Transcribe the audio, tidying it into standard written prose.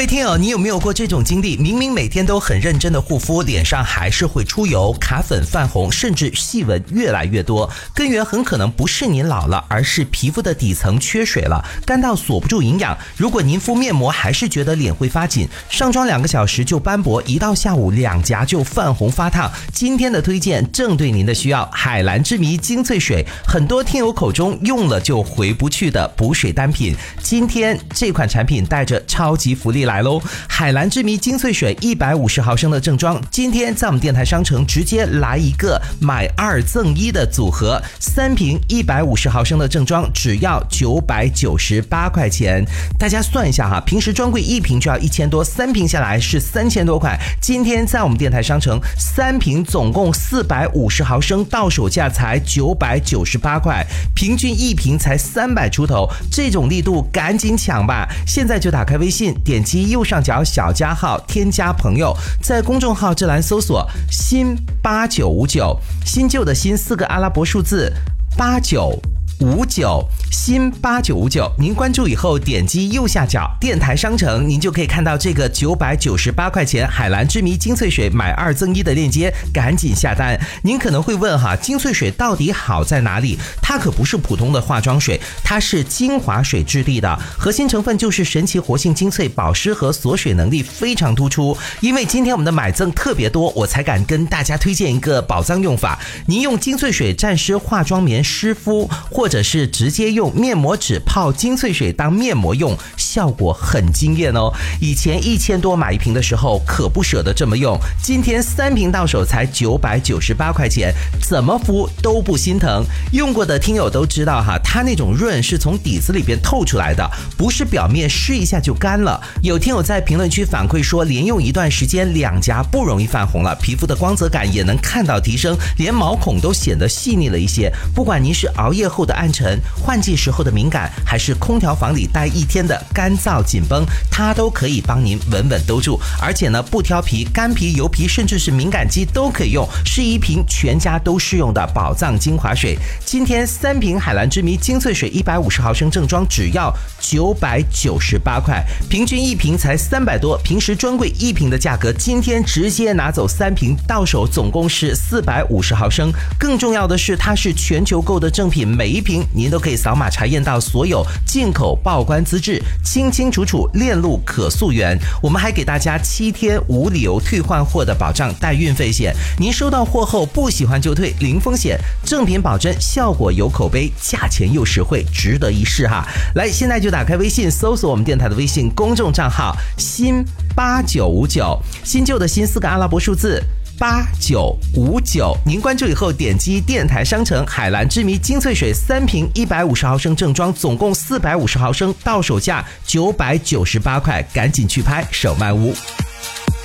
位听友，你有没有过这种经历？明明每天都很认真的护肤，脸上还是会出油、卡粉、泛红，甚至细纹越来越多。根源很可能不是您老了，而是皮肤的底层缺水了，干到锁不住营养。如果您敷面膜还是觉得脸会发紧，上妆2个小时就斑驳，一到下午两颊就泛红发烫，今天的推荐正对您的需要。海蓝之谜精粹水，很多听友口中用了就回不去的补水单品，今天这款产品带着超级福利来喽！海蓝之谜精粹水150毫升的正装，今天在我们电台商城直接来一个买2赠1的组合，3瓶150毫升的正装只要998块钱。大家算一下哈，平时专柜1瓶就要1000多，3瓶下来是3000多块。今天在我们电台商城3瓶总共450毫升，到手价才998块，平均1瓶才300出头，这种力度赶紧抢吧！现在就打开微信，点击右上角小加号，添加朋友，在公众号这栏搜索新8959，新旧的新4个阿拉伯数字8959，新8959，您关注以后点击右下角电台商城，您就可以看到这个998块钱海蓝之谜精粹水买2赠1的链接，赶紧下单。您可能会问哈，精粹水到底好在哪里？它可不是普通的化妆水，它是精华水质地的，核心成分就是神奇活性精粹，保湿和锁水能力非常突出。因为今天我们的买赠特别多，我才敢跟大家推荐一个宝藏用法。您用精粹水蘸湿化妆棉湿敷，或者是直接用面膜纸泡精粹水当面膜用，效果很惊艳哦。以前1000多买1瓶的时候可不舍得这么用，今天3瓶到手才998块钱，怎么敷都不心疼。用过的听友都知道哈，它那种润是从底子里边透出来的，不是表面湿一下就干了。有听友在评论区反馈说，连用一段时间两颊不容易泛红了，皮肤的光泽感也能看到提升，连毛孔都显得细腻了一些。不管您是熬夜后的暗沉、换季时候的敏感，还是空调房里待1天的干燥紧绷，它都可以帮您稳稳兜住。而且呢，不挑皮、干皮、油皮甚至是敏感肌都可以用，是一瓶全家都适用的宝藏精华水。今天3瓶海蓝之谜精粹水150毫升正装只要998块，平均1瓶才300多，平时专柜1瓶的价格，今天直接拿走3瓶，到手总共是450毫升。更重要的是，它是全球购的正品，每1瓶您都可以扫码查验到所有进口报关资质，清清楚楚，链路可溯源。我们还给大家7天无理由退换货的保障，带运费险。您收到货后不喜欢就退，零风险，正品保真，效果有口碑，价钱又实惠，值得一试哈！来，现在就打开微信，搜索我们电台的微信公众账号新8959，新旧的新4个阿拉伯数字8959，您关注以后点击电台商城海蓝之谜精粹水3瓶150毫升正装，总共450毫升，到手价998块，赶紧去拍，手慢无。